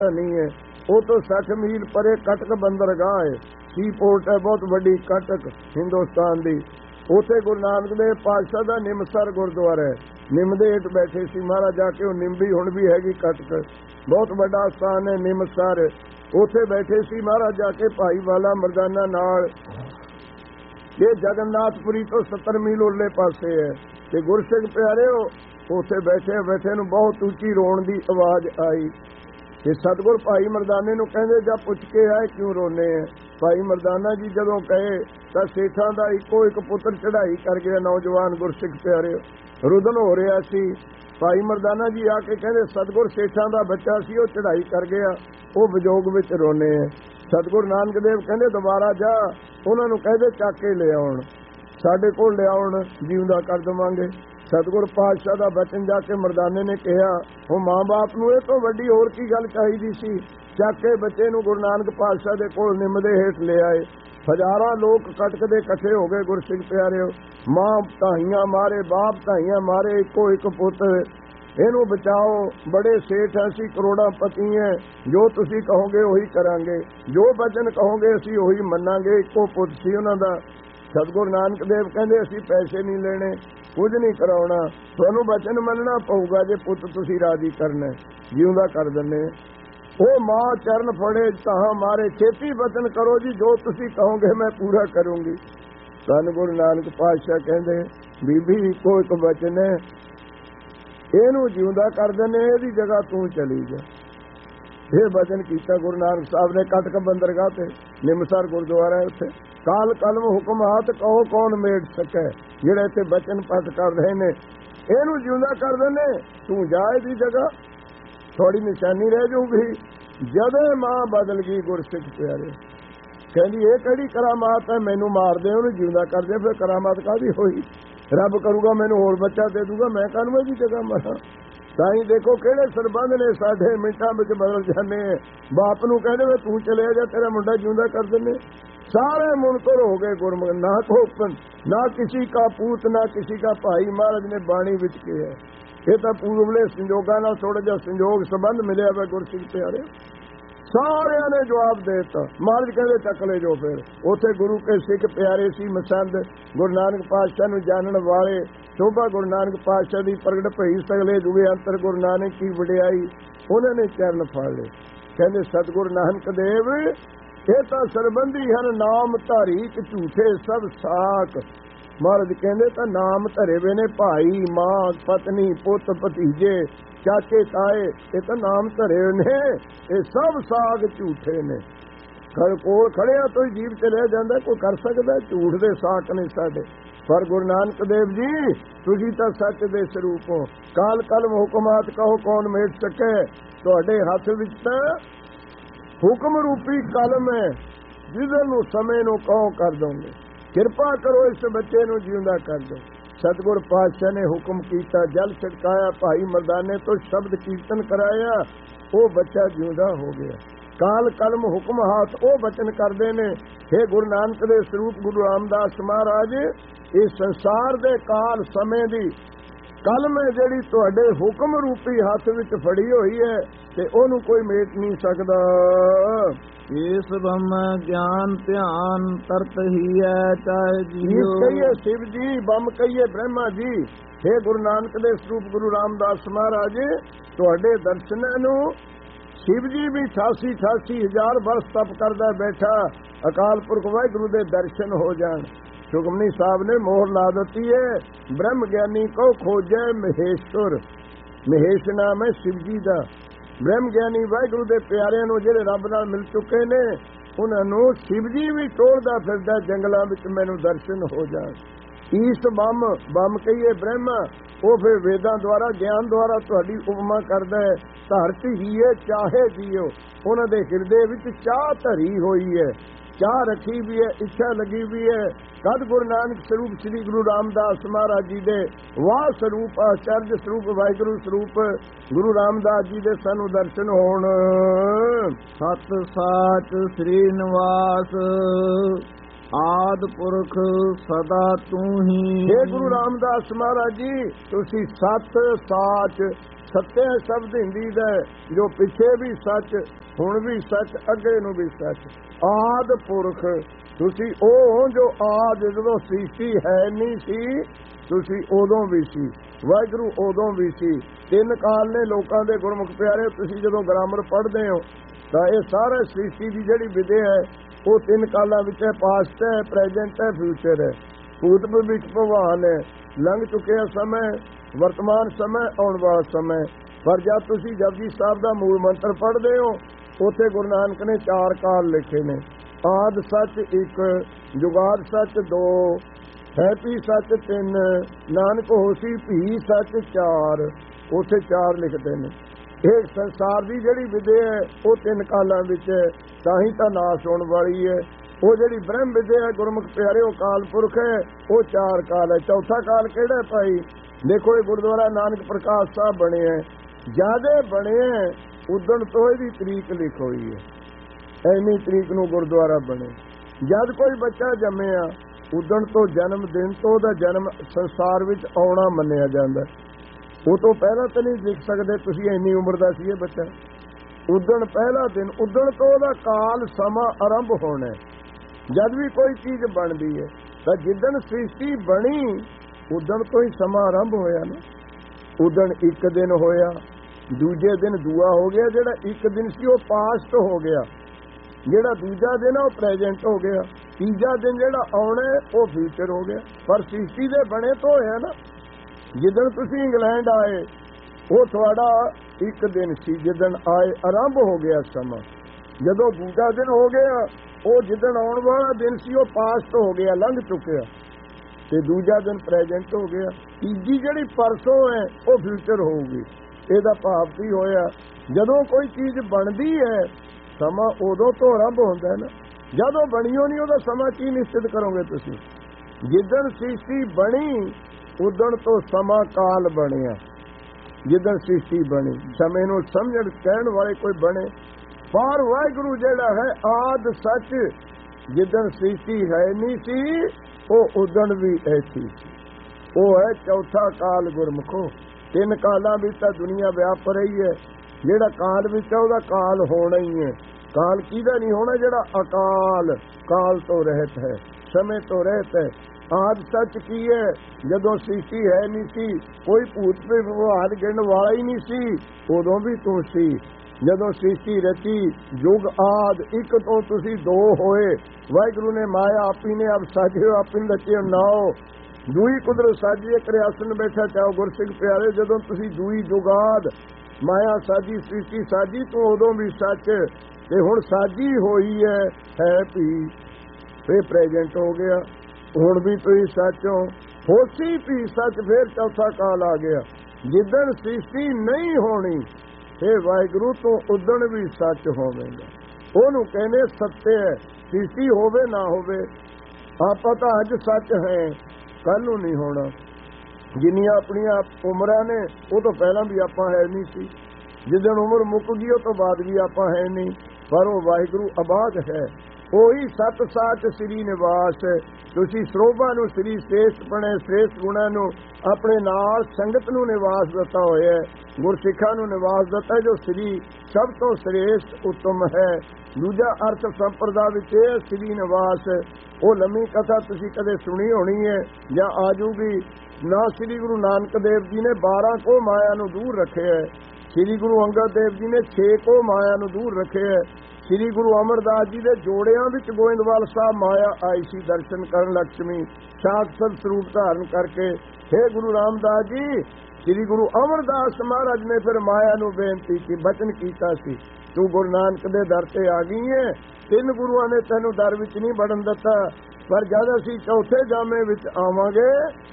नहीं है। वो तो 60 मील परे कटक बंदरगाह है, सी पोर्ट है बहुत बड़ी कटक हिंदुस्तान की। उथे गुरु नानक देव पातशाह का निमसर गुरुद्वारा है, निम दे हेठ बैठे सी महाराज जाके। वो निम भी हुण भी हैगी कटक, बहुत बड़ा स्थान है निमसर। उथे बैठे सी महाराज जाके भाई वाला मरदाना नाल। ये जगन्नाथपुरी तो 70 मील उरले पासे है। ते गुरसिख प्यारिओ उथे बैठे बैठे नूं बहुत उच्ची रोण की आवाज़ आई। ते सतगुर भाई मरदाने नूं कहंदे जा पुछ के आए क्यों रोने है। भाई मरदाना जी जदों कहे तां सेठां दा इक्को एक पुत्र चढ़ाई कर गया, नौजवान गुरसिख प्यारे रुदन हो रहा सी। भाई मरदाना जी आके कहंदे सतगुर सेठां दा बच्चा सी वो चढ़ाई कर गया, वो विजोग विच रोने है। सतगुर नानक देव कहंदे दोबारा जा उन्हां नूं कह दे चक के ले आउण, साडे कोल ले आउण, जीउंदा कर देवांगे। सतगुर पातशाह का बचन जाके मरदाने ने कहा वो माँ बाप नूं इह तों वड्डी होर की गल चाहीदी सी। चक के बच्चे नूं गुरु नानक पातशाह दे कोल निम दे हेठ ले आए। हज़ारां लोग कटक दे इकट्ठे हो गए। गुरसिख प्यारे मां धाइयां मारे, बाप धाइयां मारे, इक्को एक पुत, इहनूं बचाओ, बड़े सेठ असीं करोड़ापति हैं, जो तुसीं कहोगे उही करांगे, जो बचन कहोगे असीं उही मन्नांगे। इक्को पुत सी उन्हां दा। सतगुरु नानक देव कहंदे असीं पैसे नहीं लेने, कुछ नहीं कराउणा, तुहानूं बचन मनना पऊगा। जे पुत तुसीं राजी करना जीउंदा कर दिंदे। ਉਹ मां चरण फड़े तां मारे, छेती बचन करो जी, जो तुसीं कहोगे मैं पूरा करूंगी। धन गुरु नानक पातशाह कहंदे बीबी इक्को एक बचन है, ਇਹਨੂੰ ਜਿਉਂਦਾ ਕਰ ਦਿੰਦੇ, ਇਹਦੀ जगह तू चली जा। ਇਹ बचन किया गुरु नानक साहब ने। कटक बंदरगाह ते निमसर गुरुद्वारा है, उत्थे काल कलम हुक्म हाथ कहो कौन मेट सके। ਜਿਹੜੇ ਇੱਥੇ बचन पठ कर रहे ने, ਇਹਨੂੰ ਜਿਉਂਦਾ कर ਦਿੰਦੇ, तू जा ਇਹਦੀ जगह, थोड़ी निशानी रह जाऊगी। जदे मां बदल गई गुरसिख प्यारे कहती ये किहड़ी करामात है, मैनू मार दे उन्हें जिंदा कर दे, फिर करामात काहदी होई। रब करूगा मैनू होर बच्चा दे दूगा, मैं कानूं इसदी जगह मरा। ताई देखो किहड़े सरबंध ने साडे मिंटां विच बदल जाने। बाप नूं कहदे वे तू चले जा, तेरा मुंडा जिंदा कर दिंदे। सारे मुनकर हो गए गुरमुख, ना कोपन ना किसी का पूत ना किसी का भाई। महाराज ने बाणी विच कहा ये तो पूर्वले संजोगां नाल थोड़ा जिहा संजोग संबंध मिलिया वा गुरसिख प्यारे। सारिਆਂ ने जवाब देता। महाराज कहते चक ले जो। फिर उथे गुरु के सिख प्यारे सी मसंद गुरु नानक पातशाह नूं जानन वाले। शोभा गुरु नानक पातशाह दी प्रगट भई सगले जुगे अंतर गुरु नानक की वडियाई। उन्होंने चरण फड़ ले, कहते सतगुरु नानक देव ये तो सरबंधी हन, नाम धारी च झूठे सब साक। महाराज कहते तो नाम धरे वे ने भाई मां पत्नी पुत भतीजे चाचे ताए, ये तो नाम धरे ने, ये सब साग झूठे ने। कोल खड़िया तो जीव चलिया जाता, कोई कर सकता झूठ दे साक ने साडे। पर गुरु नानक देव जी तुसीं तां सच दे स्वरूप हो। काल कलम हुकमात कहो कौन मेट सके। तुहाडे हथ विच तां हुक्म रूपी कलम है, जिधर नूं समय नूं कहो कर दोगे। किरपा करो इस बच्चे नूं जिंदा कर दो। सतगुर पातशाह ने हुक्म किया, जल छिड़काया, भाई मरदाने तो शब्द कीर्तन कराया, वो बच्चा जिंदा हो गया। काल कलम हुक्म हाथ वो बचन करते ने। हे गुरु नानक दे स्वरूप गुरु रामदास महाराज, इस संसार दे काल समय दी कलम है जिहड़ी तुहाडे हुक्म रूपी हथ विच फड़ी होई है, ते ओनू कोई मेट नहीं सकदा। इस ब्रह्म ज्ञान ध्यान तरत ही है चाहे जियो। कहिए शिव जी, बम कहिए ब्रह्मा जी। हे गुरु नानक दे स्वरूप गुरु रामदास महाराज, तुहाडे दर्शनां नूं शिव जी भी 88 हज़ार वर्ष तप करदा बैठा। अकाल पुरख वाहिगुरू दे दर्शन हो जाण। सुखमनी साहब ने मोहर ला दी है, ब्रह्म ज्ञानी को खोजे महेश्वर। महेश नाम है शिव जी का। ब्रह्म ज्ञानी वाहिगुरू दे प्यारिਆਂ ਨੂੰ ਜਿਹੜੇ ਰੱਬ ਨਾਲ ਮਿਲ ਚੁੱਕੇ ਨੇ, ਉਹਨਾਂ ਨੂੰ शिव जी भी ਟੋਲਦਾ ਫਿਰਦਾ ਜੰਗਲਾਂ ਵਿੱਚ, ਮੈਨੂੰ ਦਰਸ਼ਨ ਹੋ ਜਾਣ। ਈਸ ਬੰਮ ਕਹੀਏ ਬ੍ਰਹਮ, ਉਹ ਫਿਰ ਵੇਦਾਂ ਦੁਆਰਾ ਗਿਆਨ ਦੁਆਰਾ ਤੁਹਾਡੀ ਉਪਮਾ ਕਰਦਾ ਹੈ। ਧਰਤੀ ਹੀਏ ਚਾਹੇ ਜੀਓ, ਉਹਨਾਂ ਦੇ ਹਿਰਦੇ ਵਿੱਚ ਚਾਹ ਧਰੀ ਹੋਈ ਹੈ, ਚਾਹ ਰੱਖੀ ਵੀ ਹੈ, ਇੱਛਾ ਲੱਗੀ ਵੀ ਹੈ। ਕਦ ਗੁਰੂ ਨਾਨਕ ਸਰੂਪ ਸ੍ਰੀ ਗੁਰੂ ਰਾਮਦਾਸ ਮਹਾਰਾਜ ਜੀ ਦੇ ਵਾਹ ਸਰੂਪ ਆਚਰਜ ਸਰੂਪ ਵਾਹਿਗੁਰੂ ਸਰੂਪ ਗੁਰੂ ਰਾਮਦਾਸ ਜੀ ਦੇ ਸਾਨੂੰ ਦਰਸ਼ਨ ਹੋਣ। ਸਤ ਸਾਚ ਸ੍ਰੀ ਨਿਵਾਸ ਆਦ ਪੁਰਖ ਸਦਾ ਤੂੰ ਹੀ। हे ਗੁਰੂ ਰਾਮਦਾਸ ਮਹਾਰਾਜ ਜੀ, ਤੁਸੀਂ ਸੱਤ ਸਾਚ ਸੱਤੇ ਸ਼ਬਦ ਹਿੰਦੀ ਦਾ, ਜੋ ਪਿੱਛੇ ਵੀ ਸੱਚ, ਹੁਣ ਵੀ ਸੱਚ, ਅੱਗੇ ਨੂੰ ਵੀ ਸੱਚ। ਆਦ ਪੁਰਖ ਤੁਸੀਂ ਉਹ ਜੋ ਆਦ ਜਦੋਂ ਸ੍ਰਿਸ਼ਟੀ ਹੈ ਨਹੀਂ ਸੀ, ਤੁਸੀਂ ਉਦੋਂ ਵੀ ਸੀ। ਵਾਹਿਗੁਰੂ ਉਦੋਂ ਵੀ ਸੀ। ਤਿੰਨ ਕਾਲ ਨੇ ਲੋਕਾਂ ਦੇ ਗੁਰਮੁਖ ਪਿਆਰੇ। ਤੁਸੀਂ ਜਦੋਂ ਗ੍ਰਾਮਰ ਪੜ੍ਹਦੇ ਹੋ ਤਾਂ ਇਹ ਸਾਰੇ ਸ੍ਰਿਸ਼ਟੀ ਦੀ ਜਿਹੜੀ ਵਿਦਿਆ ਹੈ ਉਹ ਤਿੰਨ ਕਾਲਾਂ ਵਿੱਚ ਹੈ। ਪਾਸਟ ਹੈ, ਪ੍ਰੈਜ਼ੈਂਟ ਹੈ, ਫਿਊਚਰ ਹੈ, ਭੂਤ ਭਵਿੱਖ ਭਵਿਆਨ ਹੈ, ਲੰਘ ਚੁੱਕਿਆ ਸਮੇਂ, ਵਰਤਮਾਨ ਸਮੇਂ, ਆਉਣ ਵਾਲਾ ਸਮੇਂ। ਪਰ ਜਦ ਤੁਸੀਂ ਜਪਜੀ ਸਾਹਿਬ ਦਾ ਮੂਲ ਮੰਤਰ ਪੜ੍ਹਦੇ ਹੋ, ਉੱਥੇ ਗੁਰੂ ਨਾਨਕ ਨੇ 4 ਕਾਲ ਲਿਖੇ ਨੇ। ਆਦ ਸੱਚ 1, ਜੁਗਾਦ ਸੱਚ 2, ਹੈਪੀ ਸੱਚ 3, ਨਾਨਕ ਹੋਸੀ ਭੀ ਸੱਚ 4। ਉੱਥੇ 4 ਲਿਖਦੇ ਨੇ। ਇਹ ਸੰਸਾਰ ਦੀ ਜਿਹੜੀ ਵਿਦਿਆ ਹੈ ਉਹ ਤਿੰਨ ਕਾਲਾਂ ਵਿੱਚ ਹੈ, ਤਾਂ ਹੀ ਤਾਂ ਨਾਸ ਹੋਣ ਵਾਲੀ ਹੈ। ਉਹ ਜਿਹੜੀ ਬ੍ਰਹਮ ਵਿਦਿਆ ਹੈ ਗੁਰਮੁਖ ਪਿਆਰੇ, ਉਹ ਕਾਲ ਪੁਰਖ ਹੈ, ਉਹ 4 ਕਾਲ ਹੈ। ਚੌਥਾ ਕਾਲ ਕਿਹੜਾ ਹੈ ਭਾਈ? ਦੇਖੋ, ਇਹ ਗੁਰਦੁਆਰਾ ਨਾਨਕ ਪ੍ਰਕਾਸ਼ ਸਾਹਿਬ ਬਣਿਆ, ਜਿਆਦੇ ਬਣਿਆ ਉਦਣ ਤੋਂ ਇਹਦੀ ਤਰੀਕ ਲਿਖ ਹੋਈ ਹੈ। ਐਨੀ ਤਰੀਕ ਨੂੰ ਗੁਰਦੁਆਰਾ ਬਣੇ। ਜਦ ਕੋਈ ਬੱਚਾ ਜੰਮਿਆ ਉਦਣ ਤੋਂ ਜਨਮ ਦਿਨ ਤੋਂ ਉਹਦਾ ਜਨਮ ਸੰਸਾਰ ਵਿੱਚ ਆਉਣਾ ਮੰਨਿਆ ਜਾਂਦਾ। ਉਹ ਤੋਂ ਪਹਿਲਾਂ ਤਾਂ ਨਹੀਂ ਲਿਖ ਸਕਦੇ ਤੁਸੀਂ ਇੰਨੀ ਉਮਰ ਦਾ ਸੀ ਇਹ ਬੱਚਾ। ਉਦਣ ਪਹਿਲਾ ਦਿਨ, ਉਦਣ ਤੋਂ ਉਹਦਾ ਕਾਲ ਸਮਾਂ ਆਰੰਭ ਹੋਣਾ। ਜਦ ਵੀ ਕੋਈ ਚੀਜ਼ ਬਣਦੀ ਹੈ ਤਾਂ ਜਿੱਦਣ ਸ੍ਰਿਸ਼ਟੀ ਬਣੀ ਉਦਣ ਤੋਂ ਹੀ ਸਮਾਂ ਆਰੰਭ ਹੋਇਆ ਨਾ। ਉਦਣ ਇੱਕ ਦਿਨ ਹੋਇਆ, ਦੂਜੇ ਦਿਨ ਦੂਆ ਹੋ ਗਿਆ। ਜਿਹੜਾ ਇੱਕ ਦਿਨ ਸੀ ਉਹ ਪਾਸਟ ਹੋ ਗਿਆ, ਜਿਹੜਾ ਦੂਜਾ ਦਿਨ ਉਹ ਪ੍ਰੈਜ਼ੈਂਟ ਹੋ ਗਿਆ, ਤੀਜਾ ਦਿਨ ਜਿਹੜਾ ਆਉਣਾ ਉਹ ਫਿਊਚਰ ਹੋ ਗਿਆ। ਪਰ ਸ੍ਰਿਸ਼ਟੀ ਦੇ ਬਣੇ ਤੋਂ ਹੋਇਆ ਨਾ। ਜਿੱਦਣ ਤੁਸੀਂ ਇੰਗਲੈਂਡ ਆਏ ਉਹ ਤੁਹਾਡਾ ਇੱਕ ਦਿਨ ਸੀ, ਜਿੱਦਣ ਆਏ ਆਰੰਭ ਹੋ ਗਿਆ ਸਮਾਂ। ਜਦੋਂ ਦੂਜਾ ਦਿਨ ਹੋ ਗਿਆ, ਉਹ ਜਿੱਦਣ ਆਉਣ ਵਾਲਾ ਦਿਨ ਸੀ ਉਹ ਪਾਸਟ ਹੋ ਗਿਆ, ਲੰਘ ਚੁੱਕਿਆ, ਤੇ ਦੂਜਾ ਦਿਨ ਪ੍ਰੈਜ਼ੈਂਟ ਹੋ ਗਿਆ। ਤੀਜੀ ਜਿਹੜੀ ਪਰਸੋਂ ਹੈ ਉਹ ਫਿਊਚਰ ਹੋਊਗੀ। ਇਹਦਾ ਭਾਵ ਕੀ ਹੋਇਆ? ਜਦੋਂ ਕੋਈ ਚੀਜ਼ ਬਣਦੀ ਹੈ ਸਮਾਂ ਉਦੋਂ ਤੋਂ ਆਰੰਭ ਹੁੰਦਾ ਨਾ। ਜਦੋਂ ਬਣੀਓ ਨਹੀਂ ਉਹਦਾ ਸਮਾਂ ਕੀ ਨਿਸ਼ਚਿਤ ਕਰੋਗੇ ਤੁਸੀਂ? ਜਿੱਦਣ ਸ੍ਰਿਸ਼ਟੀ ਬਣੀ ਉਦਣ ਤੋਂ ਸਮਾਂ ਕਾਲ ਬਣਿਆ। ਜਿੱਦਣ ਸ੍ਰਿਸ਼ਟੀ ਬਣੀ, ਸਮੇਂ ਨੂੰ ਸਮਝਣ ਕਹਿਣ ਵਾਲੇ ਕੋਈ ਬਣੇ। ਪਰ ਵਾਹਿਗੁਰੂ ਜਿਹੜਾ ਹੈ ਆਦ ਸੱਚ, ਜਿੱਦਣ ਸ੍ਰਿਸ਼ਟੀ ਹੈ ਨਹੀਂ ਸੀ ਉਹ ਉਦਣ ਵੀ ਐਸੀ ਸੀ। ਉਹ ਹੈ ਚੌਥਾ ਕਾਲ ਗੁਰਮੁਖੋ। ਤਿੰਨ ਕਾਲਾਂ ਵਿੱਚ ਤਾਂ ਦੁਨੀਆ ਵਿਆਪ ਰਹੀ ਹੈ। ਜਿਹੜਾ ਕਾਲ ਵਿੱਚ ਹੈ ਉਹਦਾ ਕਾਲ ਹੋਣਾ ਹੀ ਹੈ। ਕਾਲ ਕਿਹਦਾ ਨਹੀਂ ਹੋਣਾ? ਜਿਹੜਾ ਅਕਾਲ, ਕਾਲ ਤੋਂ ਰਹਿਤ ਹੈ, ਸਮੇਂ ਤੋਂ ਰਹਿਤ ਹੈ। ਆਦ ਸੱਚ ਕੀ ਹੈ? ਜਦੋਂ ਸ੍ਰਿਸ਼ਟੀ ਹੈ ਨਹੀਂ ਸੀ, ਕੋਈ ਭੂਤ ਵਿਵਹਾਰ ਗਿਣਨ ਵਾਲਾ ਹੀ ਨਹੀਂ ਸੀ, ਉਦੋਂ ਵੀ ਤੂੰ ਸੀ। ਜਦੋਂ ਸ੍ਰਿਸ਼ਟੀ ਰਚੀ ਯੁਗ ਆਦ, ਇੱਕ ਤੋਂ ਤੁਸੀਂ ਦੋ ਹੋਏ। ਵਾਹਿਗੁਰੂ ਨੇ ਮਾਇਆ ਆਪੀ ਨੇ ਅਬ ਸਾਜਿਓ, ਆਪੀ ਰਚਿਓ ਨਾਓ। ਦੂਈ ਕੁਦਰਤ ਸਾਜੀ ਇੱਕ ਰਿਆਸਨ ਬੈਠਾ ਚਾਹੋ ਗੁਰਸਿੱਖ ਪਿਆਰੇ। ਜਦੋਂ ਤੁਸੀਂ ਦੂਈ ਜੁਗਾਦ ਮਾਇਆ ਸਾਜੀ, ਸ੍ਰਿਸ਼ਟੀ ਸਾਜੀ, ਤੂੰ ਉਦੋਂ ਵੀ ਸੱਚ, ਤੇ ਹੁਣ ਸਾਜੀ ਹੋਈ ਹੈ ਵੀ ਫੇਰ ਪ੍ਰੈਜ਼ੈਂਟ ਹੋ ਗਿਆ। ਹੁਣ ਵੀ ਤੁਸੀਂ ਸੱਚ ਹੋ, ਹੋਸੀ ਵੀ ਸੱਚ। ਫੇਰ ਚੌਥਾ ਕਾਲ ਆ ਗਿਆ। ਜਿੱਦਣ ਸ੍ਰਿਸ਼ਟੀ ਨਹੀਂ ਹੋਣੀ ਇਹ ਵਾਹਿਗੁਰੂ ਤੋਂ ਉਦਣ ਵੀ ਸੱਚ ਹੋਵੇਗਾ। ਉਹਨੂੰ ਕਹਿੰਦੇ ਸੱਤੇ ਹੈ। ਸ੍ਰਿਸ਼ਟੀ ਹੋਵੇ ਨਾ ਹੋਵੇ, ਆਪਾਂ ਤਾਂ ਅੱਜ ਸੱਚ ਹੈ, ਕੱਲ ਨੂੰ ਨਹੀਂ ਹੋਣਾ। ਜਿੰਨੀਆਂ ਆਪਣੀਆਂ ਉਮਰਾਂ ਨੇ ਉਹ ਤੋਂ ਪਹਿਲਾਂ ਵੀ ਆਪਾਂ ਹੈ ਨਹੀਂ ਸੀ। ਜਿੱਦਣ ਉਮਰ ਮੁੱਕ ਗਈ ਉਹ ਤੋਂ ਬਾਅਦ ਵੀ ਆਪਾਂ ਹੈ ਨਹੀਂ। ਪਰ ਉਹ ਵਾਹਿਗੁਰੂ ਆਬਾਦ ਹੈ। ਉਹੀ ਸਤ ਸਾਚ ਸ੍ਰੀ ਨਿਵਾਸ। ਤੁਸੀਂ ਸਰੋਭਾ ਨੂੰ ਸ੍ਰੀ ਸ੍ਰੇਸ਼ਟ ਬਣੇ, ਸ੍ਰੇਸ਼ਟ ਗੁਣਾਂ ਨੂੰ ਆਪਣੇ ਨਾਲ ਸੰਗਤ ਨੂੰ ਨਿਵਾਸ ਦਿੱਤਾ ਹੋਇਆ। ਗੁਰਸਿੱਖਾਂ ਨੂੰ ਨਿਵਾਸ ਦਿੱਤਾ ਜੋ ਸ੍ਰੀ ਸਭ ਤੋਂ ਸ੍ਰੇਸ਼ਟ ਉੱਤਮ ਹੈ। ਦੂਜਾ ਅਰਥ ਸੰਪਰਦਾ ਵਿੱਚ ਇਹ ਸ੍ਰੀ ਨਿਵਾਸ। ਉਹ ਲੰਮੀ ਕਥਾ ਤੁਸੀਂ ਕਦੇ ਸੁਣੀ ਹੋਣੀ ਹੈ ਜਾਂ ਆਜੂਗੀ ਨਾ। ਸ੍ਰੀ ਗੁਰੂ ਨਾਨਕ ਦੇਵ ਜੀ ਨੇ 12 ਕੋ ਮਾਇਆ ਨੂੰ ਦੂਰ ਰੱਖਿਆ। ਸ੍ਰੀ ਗੁਰੂ ਅੰਗਦ ਦੇਵ ਜੀ ਨੇ 6 ਕੋ ਮਾਇਆ ਨੂੰ ਦੂਰ ਰੱਖਿਆ। ਸ੍ਰੀ ਗੁਰੂ ਅਮਰਦਾਸ ਜੀ ਦੇ ਜੋੜਿਆਂ ਵਿੱਚ ਗੋਇੰਦਵਾਲ ਸਾਹਿਬ ਮਾਇਆ ਆਈ ਸੀ ਦਰਸ਼ਨ ਕਰਨ ਲక్ష్ਮੀ ਸਾਖਤ ਸਰੂਪ ਧਾਰਨ ਕਰਕੇ। ਹੇ ਗੁਰੂ ਰਾਮਦਾਸ ਜੀ, ਸ੍ਰੀ ਗੁਰੂ ਅਮਰਦਾਸ ਮਹਾਰਾਜ ਨੇ ਫਿਰ ਮਾਇਆ ਨੂੰ ਬੇਨਤੀ ਕੀ, ਬਚਨ ਕੀਤਾ ਸੀ, ਤੂੰ ਗੁਰੂ ਨਾਨਕ ਦੇ ਦਰ ਤੇ ਆ ਗਈ ਹੈ। 3 ਗੁਰੂਆਂ ਨੇ ਤੈਨੂੰ ਦਰ ਵਿੱਚ ਨਹੀਂ ਵੜਨ ਦਿੱਤਾ, ਪਰ ਜਦ ਅਸੀਂ ਚੌਥੇ ਜਾਮੇ ਵਿੱਚ ਆਵਾਂਗੇ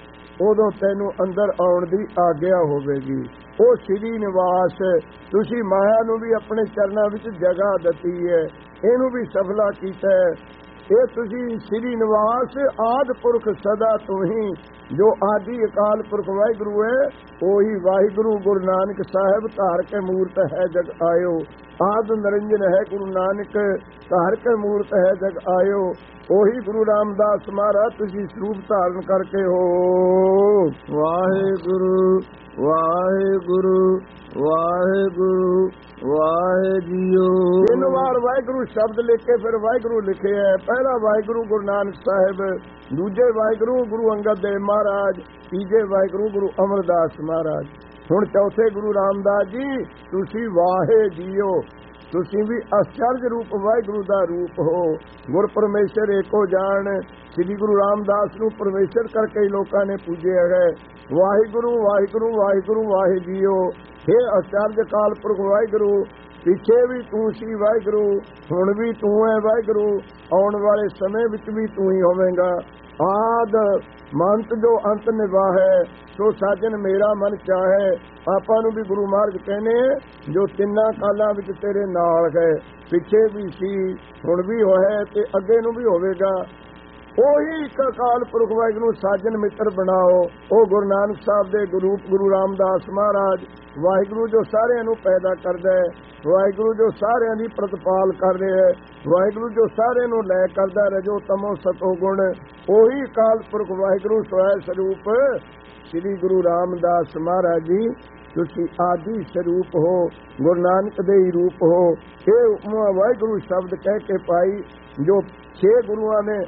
ਉਦੋਂ ਤੈਨੂੰ ਅੰਦਰ ਆਉਣ ਦੀ ਆਗਿਆ ਹੋਵੇਗੀ। ਉਹ ਸ੍ਰੀ ਨਿਵਾਸ। ਤੁਸੀਂ ਮਾਇਆ ਨੂੰ ਵੀ ਆਪਣੇ ਚਰਨਾਂ ਵਿੱਚ ਜਗ੍ਹਾ ਦਿੱਤੀ ਹੈ, ਇਹਨੂੰ ਵੀ ਸਫਲਾ ਕੀਤਾ ਹੈ। ਇਹ ਤੁਸੀਂ ਸ੍ਰੀ ਨਿਵਾਸ ਆਦ ਪੁਰਖ ਸਦਾ ਤੂੰ ਹੀ, ਜੋ ਆਦਿ ਅਕਾਲ ਪੁਰਖ ਵਾਹਿਗੁਰੂ ਹੈ। ਉਹੀ ਵਾਹਿਗੁਰੂ ਗੁਰੂ ਨਾਨਕ ਸਾਹਿਬ ਧਾਰ ਕੇ ਮੂਰਤ ਹੈ ਜਗ ਆਇਓ। ਆਦ ਨਿਰੰਜਨ ਹੈ ਗੁਰੂ ਨਾਨਕ, ਹਰ ਕੇ ਮੂਰਤ ਹੈ ਜਗ ਆਇਓ। ਉਹੀ ਗੁਰੂ ਰਾਮਦਾਸ ਮਹਾਰਾਜ ਤੁਸੀਂ ਸਰੂਪ ਧਾਰਨ ਕਰਕੇ ਹੋ। ਵਾਹਿਗੁਰੂ ਵਾਹਿਗੁਰੂ ਵਾਹਿਗੁਰੂ ਵਾਹਿਜੀਓ। 3 ਵਾਰ ਵਾਹਿਗੁਰੂ ਸ਼ਬਦ ਲਿਖ ਕੇ ਫਿਰ ਵਾਹਿਗੁਰੂ ਲਿਖਿਆ ਹੈ। ਪਹਿਲਾ ਵਾਹਿਗੁਰੂ ਗੁਰੂ ਨਾਨਕ ਸਾਹਿਬ, ਦੂਜੇ ਵਾਹਿਗੁਰੂ ਗੁਰੂ ਅੰਗਦ ਦੇਵ ਮਹਾਰਾਜ, ਤੀਜੇ ਵਾਹਿਗੁਰੂ ਗੁਰੂ ਅਮਰਦਾਸ ਮਹਾਰਾਜ। ਹੁਣ ਚੌਥੇ ਗੁਰੂ ਰਾਮਦਾਸ ਜੀ ਤੁਸੀਂ ਵਾਹੇ ਜੀਓ। ਤੁਸੀਂ ਵੀ ਅਚਰਜ ਰੂਪ ਵਾਹਿਗੁਰੂ ਦਾ ਰੂਪ ਹੋ। ਗੁਰ ਪਰਮੇਸ਼ਰ ਏਕੋ ਜਾਣ। ਸ੍ਰੀ ਗੁਰੂ ਰਾਮਦਾਸ ਨੂੰ ਪਰਮੇਸ਼ਰ ਕਰਕੇ ਹੀ ਲੋਕਾਂ ਨੇ ਪੂਜਿਆ ਹੈ। ਵਾਹਿਗੁਰੂ ਵਾਹਿਗੁਰੂ ਵਾਹਿਗੁਰੂ ਵਾਹਿ ਜੀਓ। हे ਅਚਰਜ ਕਾਲ ਪੁਰਖ ਵਾਹਿਗੁਰੂ, ਪਿੱਛੇ ਵੀ ਤੂੰ ਸੀ ਵਾਹਿਗੁਰੂ, ਹੁਣ ਵੀ ਤੂੰ ਹੈ ਵਾਹਿਗੁਰੂ, ਆਉਣ ਵਾਲੇ ਸਮੇਂ ਵਿੱਚ ਵੀ ਤੂੰ ਹੀ ਹੋਵੇਂਗਾ। ਆਦ ਮੰਤ ਜੋ ਅੰਤ ਨਿਵਾਹੈ, ਸੋ ਸਾਜਨ ਮੇਰਾ ਮਨ ਚਾਹੇ। ਆਪਾਂ ਨੂੰ ਵੀ ਗੁਰੂ ਮਹਾਰਾਜ ਕਹਿੰਦੇ ਜੋ ਤਿੰਨਾਂ ਕਾਲਾਂ ਵਿੱਚ ਤੇਰੇ ਨਾਲ ਹੈ, ਪਿੱਛੇ ਵੀ ਸੀ, ਹੁਣ ਵੀ ਹੋਇਆ ਤੇ ਅੱਗੇ ਨੂੰ ਵੀ ਹੋਵੇਗਾ। ਉਹੀ ਇੱਕ ਅਕਾਲ ਪੁਰਖ ਵਾਹਿਗੁਰੂ ਸਾਜਨ ਮਿੱਤਰ ਬਣਾਓ। ਉਹ ਗੁਰੂ ਨਾਨਕ ਸਾਹਿਬ ਦੇ ਗੁਰੂਪ ਗੁਰੂ ਰਾਮਦਾਸ ਮਹਾਰਾਜ, ਵਾਹਿਗੁਰੂ ਜੋ ਸਾਰਿਆਂ ਨੂੰ ਪੈਦਾ ਕਰਦਾ ਹੈ, ਵਾਹਿਗੁਰੂ ਜੋ ਸਾਰਿਆਂ ਦੀ ਪ੍ਰਤਪਾਲ ਕਰ ਰਿਹਾ ਹੈ, ਵਾਹਿਗੁਰੂ ਜੋ ਸਾਰਿਆਂ ਨੂੰ ਲੈ ਕਰਦਾ ਰਜੋ ਤਮੋ ਸਤੋ ਗੁਣ। ਉਹੀ ਅਕਾਲ ਪੁਰਖ ਵਾਹਿਗੁਰੂ ਸਵੈ ਸਰੂਪ ਸ੍ਰੀ ਗੁਰੂ ਰਾਮਦਾਸ ਮਹਾਰਾਜ ਜੀ ਤੁਸੀਂ ਆਦਿ ਸਰੂਪ ਹੋ, ਗੁਰੂ ਨਾਨਕ ਦੇ ਹੀ ਰੂਪ ਹੋ। ਇਹ ਉਪਮਾ ਵਾਹਿਗੁਰੂ ਸ਼ਬਦ ਕਹਿ ਕੇ ਪਾਈ ਜੋ 6 ਗੁਰੂਆਂ ਨੇ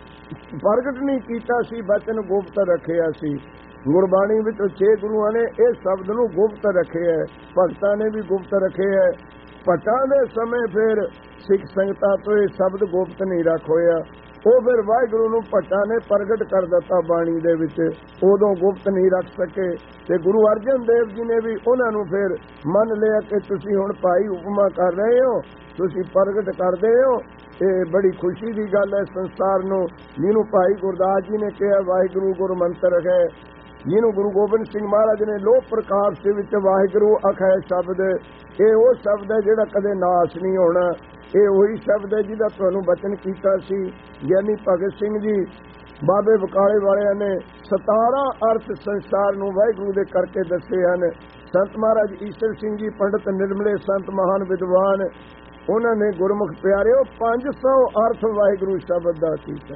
ਪ੍ਰਗਟ ਨਹੀਂ ਕੀਤਾ ਸੀ, ਬਚਨ ਗੁਪਤ ਰੱਖਿਆ ਸੀ। ਗੁਰਬਾਣੀ ਵਿੱਚ 6 ਗੁਰੂਆਂ ਨੇ ਇਹ ਸ਼ਬਦ ਨੂੰ ਗੁਪਤ ਰੱਖਿਆ ਹੈ, ਭਗਤਾਂ ਨੇ ਵੀ ਗੁਪਤ ਰੱਖਿਆ ਹੈ। ਭੱਟਾਂ ਦੇ ਸਮੇਂ ਫਿਰ ਸਿੱਖ ਸੰਗਤਾਂ ਤੋਂ ਇਹ ਸ਼ਬਦ ਗੁਪਤ ਨਹੀਂ ਰੱਖ ਹੋਇਆ। ਉਹ ਫਿਰ ਵਾਹਿਗੁਰੂ ਨੂੰ ਭੱਟਾਂ ਨੇ ਪ੍ਰਗਟ ਕਰ ਦਿੱਤਾ ਬਾਣੀ ਦੇ ਵਿੱਚ, ਉਦੋਂ ਗੁਪਤ ਨਹੀਂ ਰੱਖ ਸਕੇ। ਤੇ ਗੁਰੂ ਅਰਜਨ ਦੇਵ ਜੀ ਨੇ ਵੀ ਉਹਨਾਂ ਨੂੰ ਫਿਰ ਮੰਨ ਲਿਆ ਕਿ ਤੁਸੀਂ ਹੁਣ ਭਾਈ ਉਪਮਾ ਕਰ ਰਹੇ ਹੋ, ਤੁਸੀਂ ਪ੍ਰਗਟ ਕਰਦੇ ਹੋ। ਇਹ ਬੜੀ ਖੁਸ਼ੀ ਦੀ ਗੱਲ ਹੈ ਸੰਸਾਰ ਨੂੰ, ਜਿਹਨੂੰ ਭਾਈ ਗੁਰਦਾਸ ਜੀ ਨੇ ਕਿਹਾ ਵਾਹਿਗੁਰੂ ਗੁਰ ਮੰਤਰ ਹੈ, ਜਿਹਨੂੰ ਗੁਰੂ ਗੋਬਿੰਦ ਸਿੰਘ ਮਹਾਰਾਜ ਨੇ ਲੋਹ ਪ੍ਰਕਾਸ਼ ਦੇ ਵਿੱਚ ਵਾਹਿਗੁਰੂ ਅਖੈ ਸ਼ਬਦ, ਇਹ ਉਹ ਸ਼ਬਦ ਹੈ ਜਿਹੜਾ ਕਦੇ ਨਾਸ਼ ਨਹੀਂ ਹੋਣਾ। ਇਹ ਉਹੀ ਸ਼ਬਦ ਹੈ ਜਿਹਦਾ ਤੁਹਾਨੂੰ ਬਚਨ ਕੀਤਾ ਸੀ ਗਿਆਨੀ ਭਗਤ ਸਿੰਘ ਜੀ ਬਾਬੇ ਬਕਾਲੇ ਵਾਲਿਆਂ ਨੇ। 17 ਅਰਥ ਸੰਸਾਰ ਨੂੰ ਵਾਹਿਗੁਰੂ ਦੇ ਕਰਕੇ ਦੱਸੇ ਹਨ। ਸੰਤ ਮਹਾਰਾਜ ਈਸ਼ਰ ਸਿੰਘ ਜੀ ਪੰਡਤ ਨਿਰਮਲੇ ਸੰਤ ਮਹਾਨ ਵਿਦਵਾਨ, ਉਹਨਾਂ ਨੇ ਗੁਰਮੁਖ ਪਿਆਰਿਓ 500 ਅਰਥ ਵਾਹਿਗੁਰੂ ਸ਼ਬਦ ਦਾ ਕੀਤਾ।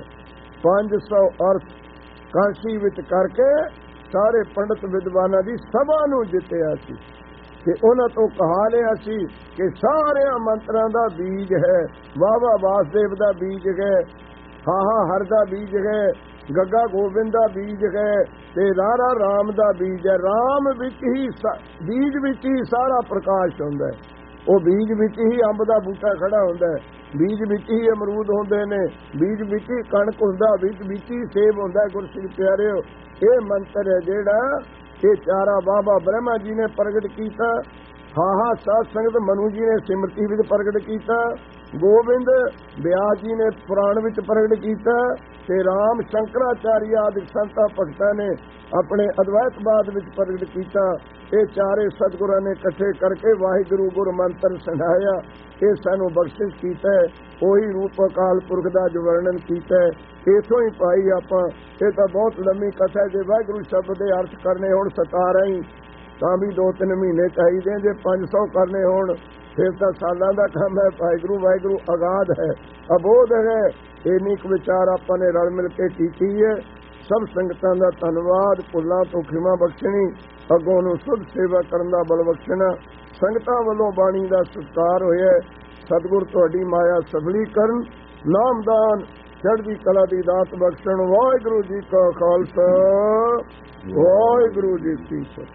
500 ਅਰਥ ਕਾਂਸੀ ਵਿੱਚ ਕਰਕੇ ਸਾਰੇ ਪੰਡਤ ਵਿਦਵਾਨਾਂ ਦੀ ਸਭਾ ਨੂੰ ਜਿੱਤਿਆ ਸੀ ਤੇ ਉਹਨਾਂ ਤੋਂ ਕਹਾ ਲਿਆ ਸੀ ਕਿ ਸਾਰਿਆਂ ਮੰਤਰਾਂ ਦਾ ਬੀਜ ਹੈ, ਬਾਬਾ ਵਾਸਦੇਵ ਦਾ ਬੀਜ ਹੈ, ਹਾਹਾ ਹਰ ਦਾ ਬੀਜ ਹੈ, ਗੱਗਾ ਗੋਬਿੰਦ ਦਾ ਬੀਜ ਹੈ ਤੇ ਰਾਰਾ ਰਾਮ ਦਾ ਬੀਜ ਹੈ। ਰਾਮ ਵਿੱਚ ਹੀ ਬੀਜ ਵਿੱਚ ਹੀ ਸਾਰਾ ਪ੍ਰਕਾਸ਼ ਹੁੰਦਾ ਹੈ। ਉਹ ਬੀਜ ਵਿੱਚ ਹੀ ਅੰਬ ਦਾ ਬੂਟਾ ਖੜਾ ਹੁੰਦਾ ਹੈ, ਬੀਜ ਵਿੱਚ ਹੀ ਅਮਰੂਦ ਹੁੰਦੇ ਨੇ, ਬੀਜ ਵਿੱਚ ਹੀ ਕਣਕ ਹੁੰਦਾ, ਬੀਜ ਵਿੱਚ ਹੀ ਸੇਬ ਹੁੰਦਾ। ਗੁਰਸਿੱਖ ਪਿਆਰਿਓ, ਇਹ ਮੰਤਰ ਹੈ ਜਿਹੜਾ ਇਹ ਚਾਰਾ ਬਾਬਾ ਬ੍ਰਹਮਾ ਜੀ ਨੇ ਪ੍ਰਗਟ ਕੀਤਾ, ਹਾਹਾ ਸਾਧ ਸੰਗਤ ਮਨੂ ਜੀ ਨੇ ਸਿਮਰਤੀ ਵਿੱਚ ਪ੍ਰਗਟ ਕੀਤਾ, ਗੋਬਿੰਦ ਬਿਆਸ ਜੀ ਨੇ ਪੁਰਾਣ ਵਿੱਚ ਪ੍ਰਗਟ ਕੀਤਾ ਤੇ ਰਾਮ ਸ਼ੰਕਰਾਚਾਰੀ ਆਦਿ ਸੰਤਾਂ ਭਗਤਾਂ ਨੇ ਆਪਣੇ ਅਦਵੈਤਵਾਦ ਵਿੱਚ ਪ੍ਰਗਟ ਕੀਤਾ। ਇਹ ਚਾਰੇ ਸਤਿਗੁਰਾਂ ਨੇ ਇਕੱਠੇ ਕਰਕੇ ਵਾਹਿਗੁਰੂ ਗੁਰ ਮੰਤਰ ਸੁਣਾਇਆ। ਇਹ ਸਾਨੂੰ ਬਖਸ਼ਿਸ਼ ਕੀਤਾ ਹੈ। ਉਹੀ ਰੂਪ ਅਕਾਲ ਪੁਰਖ ਦਾ ਜੋ ਵਰਣਨ ਕੀਤਾ ਹੈ ਇਥੋਂ ਹੀ ਪਾਈ ਆਪਾਂ। ਇਹ ਤਾਂ ਬਹੁਤ ਲੰਮੀ ਕਥਾ ਹੈ। ਜੇ ਵਾਹਿਗੁਰੂ ਸ਼ਬਦ ਦੇ ਅਰਥ ਕਰਨੇ ਹੋਣ 17 ਹੀ ਤਾਂ ਵੀ 2-3 ਮਹੀਨੇ ਚਾਹੀਦੇ। ਜੇ 500 ਕਰਨੇ ਹੋਣ ਫਿਰ ਤਾਂ ਸਾਲਾਂ ਦਾ ਕੰਮ ਹੈ। ਵਾਹਿਗੁਰੂ ਵਾਹਿਗੁਰੂ ਅਗਾਧ ਹੈ, ਅਬੋਧ ਹੈ। ਇੰਨੀ ਕੁ ਵਿਚਾਰ ਆਪਾਂ ਨੇ ਰਲ ਮਿਲ ਕੇ ਕੀਤੀ ਹੈ। ਸਭ ਸੰਗਤਾਂ ਦਾ ਧੰਨਵਾਦ। ਭੁੱਲਾਂ ਤੋਂ ਖਿਮਾ ਬਖਸ਼ਣੀ, ਅੱਗੋਂ ਨੂੰ ਸੁਧ ਸੇਵਾ ਕਰਨ ਦਾ ਬਲ ਬਖਸ਼ਣਾ। ਸੰਗਤਾਂ ਵੱਲੋਂ ਬਾਣੀ ਦਾ ਸਤਿਕਾਰ ਹੋਇਆ। ਸਤਿਗੁਰ ਤੁਹਾਡੀ ਮਾਇਆ ਸਫਲੀ ਕਰਨ, ਨਾਮਦਾਨ ਚੜ੍ਹਦੀ ਕਲਾ ਦੀ ਦਾਤ ਬਖਸ਼ਣ। ਵਾਹਿਗੁਰੂ ਜੀ ਕਾ ਖਾਲਸਾ, ਵਾਹਿਗੁਰੂ ਜੀ ਕੀ ਫਤਿਹ।